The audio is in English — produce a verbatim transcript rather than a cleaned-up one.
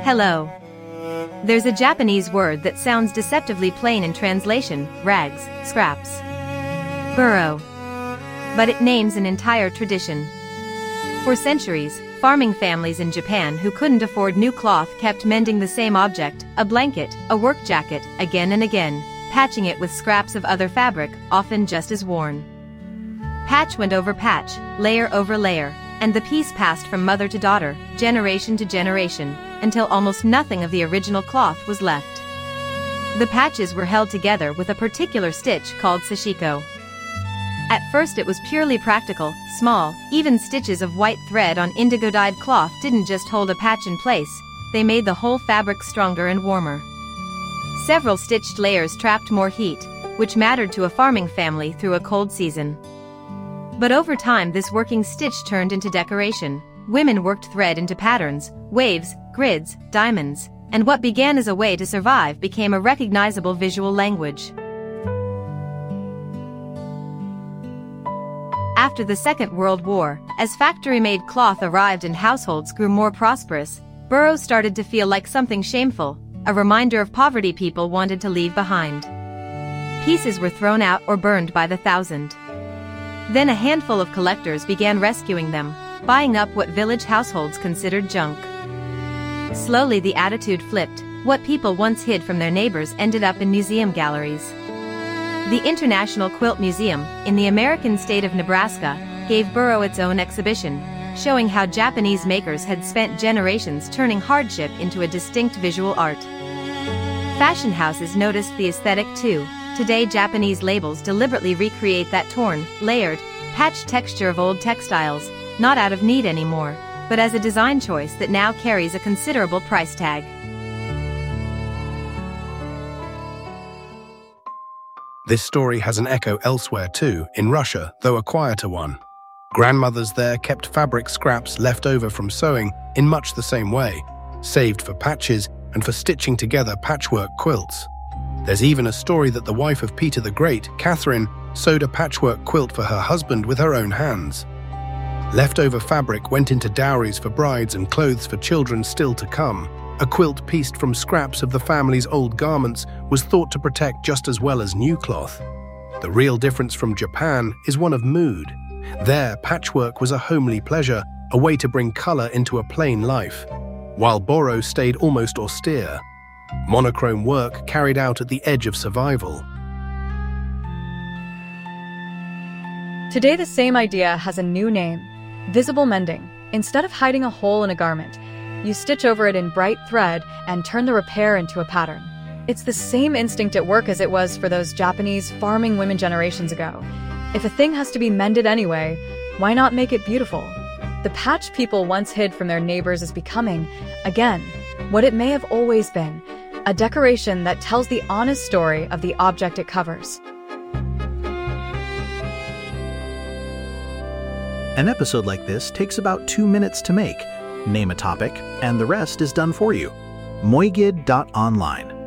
Hello. There's a Japanese word that sounds deceptively plain in translation, rags, scraps. Burrow. But it names an entire tradition. For centuries, farming families in Japan who couldn't afford new cloth kept mending the same object, a blanket, a work jacket, again and again, patching it with scraps of other fabric, often just as worn. Patch went over patch, layer over layer, and the piece passed from mother to daughter, generation to generation, until almost nothing of the original cloth was left. The patches were held together with a particular stitch called sashiko. At first it was purely practical, small, even stitches of white thread on indigo-dyed cloth didn't just hold a patch in place, they made the whole fabric stronger and warmer. Several stitched layers trapped more heat, which mattered to a farming family through a cold season. But over time this working stitch turned into decoration. Women worked thread into patterns, waves, grids, diamonds, and what began as a way to survive became a recognizable visual language. After the Second World War, as factory-made cloth arrived and households grew more prosperous, burrows started to feel like something shameful, a reminder of poverty people wanted to leave behind. Pieces were thrown out or burned by the thousand. Then a handful of collectors began rescuing them, buying up what village households considered junk. Slowly the attitude flipped. What people once hid from their neighbors ended up in museum galleries. The International Quilt Museum, in the American state of Nebraska, gave burrow its own exhibition, showing how Japanese makers had spent generations turning hardship into a distinct visual art. Fashion houses noticed the aesthetic too. Today Japanese labels deliberately recreate that torn, layered, patched texture of old textiles, not out of need anymore, but as a design choice that now carries a considerable price tag. This story has an echo elsewhere too, in Russia, though a quieter one. Grandmothers there kept fabric scraps left over from sewing in much the same way, saved for patches and for stitching together patchwork quilts. There's even a story that the wife of Peter the Great, Catherine, sewed a patchwork quilt for her husband with her own hands. Leftover fabric went into dowries for brides and clothes for children still to come. A quilt pieced from scraps of the family's old garments was thought to protect just as well as new cloth. The real difference from Japan is one of mood. There, patchwork was a homely pleasure, a way to bring color into a plain life, while burrow stayed almost austere. Monochrome work carried out at the edge of survival. Today the same idea has a new name, visible mending. Instead of hiding a hole in a garment, you stitch over it in bright thread and turn the repair into a pattern. It's the same instinct at work as it was for those Japanese farming women generations ago. If a thing has to be mended anyway, why not make it beautiful? The patch people once hid from their neighbors is becoming, again, what it may have always been, a decoration that tells the honest story of the object it covers. An episode like this takes about two minutes to make. Name a topic, and the rest is done for you. moigid dot online